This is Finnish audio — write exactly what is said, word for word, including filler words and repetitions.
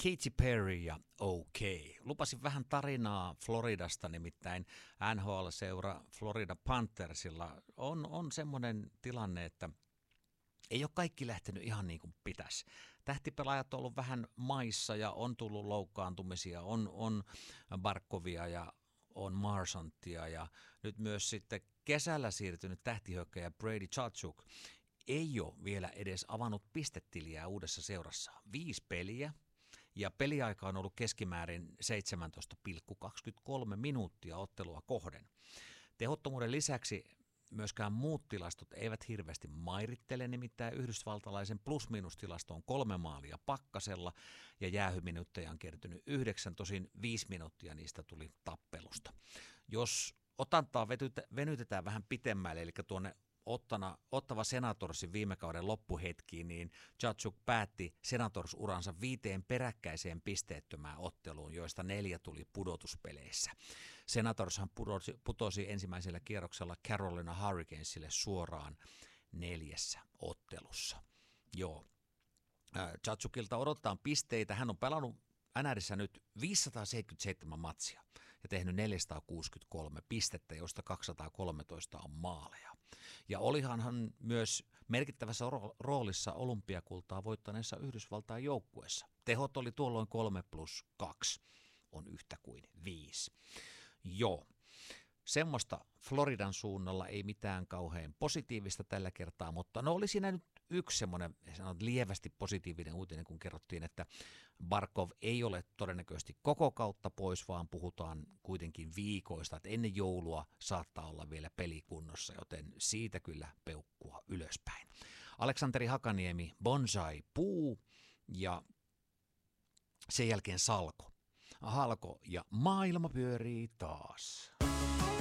Katy Perry ja OK. Lupasin vähän tarinaa Floridasta, nimittäin N H L-seura Florida Panthersilla on, on semmoinen tilanne, että ei ole kaikki lähtenyt ihan niin kuin pitäisi. Tähtipelaajat on ollut vähän maissa ja on tullut loukkaantumisia, on, on Barkovia ja on Marsanttia ja nyt myös sitten kesällä siirtynyt tähtihyökkäjä Brady Tkachuk ei ole vielä edes avannut pistetiliä uudessa seurassa. Viisi peliä ja peliaika on ollut keskimäärin seitsemäntoista pilkku kaksikymmentäkolme minuuttia ottelua kohden. Tehottomuuden lisäksi myöskään muut tilastot eivät hirveästi mairittele, nimittäin yhdysvaltalaisen plus-miinus-tilasto on kolme maalia pakkasella ja jäähyminuutteja on kertynyt yhdeksän, tosin viisi minuuttia niistä tuli tappelusta. Jos otantaa venytetään vähän pitemmälle, eli tuonne Ottana, Ottava Senatorsin viime kauden loppuhetkiin, niin Tkachuk päätti Senators-uransa viiteen peräkkäiseen pisteettömään otteluun, joista neljä tuli pudotuspeleissä. Senatorshan putosi, putosi ensimmäisellä kierroksella Carolina Hurricanesille suoraan neljässä ottelussa. Joo. Tkachukilta odotetaan pisteitä. Hän on pelannut N R:ssä nyt viisisataaseitsemänkymmentäseitsemän matsia ja tehnyt neljäsataakuusikymmentäkolme pistettä, joista kaksisataakolmetoista on maaleja. Ja olihan hän myös merkittävässä roolissa olympiakultaa voittaneessa Yhdysvaltain joukkueessa. Tehot oli tuolloin kolme plus kaksi, on yhtä kuin viisi. Joo, semmoista Floridan suunnalla ei mitään kauhean positiivista tällä kertaa, mutta no oli siinä nyt yksi semmoinen lievästi positiivinen uutinen, kun kerrottiin, että Barkov ei ole todennäköisesti koko kautta pois, vaan puhutaan kuitenkin viikoista, että ennen joulua saattaa olla vielä pelikunnossa, joten siitä kyllä peukkua ylöspäin. Aleksanteri Hakaniemi, bonsai puu ja sen jälkeen salko. Halko ja maailma pyörii taas.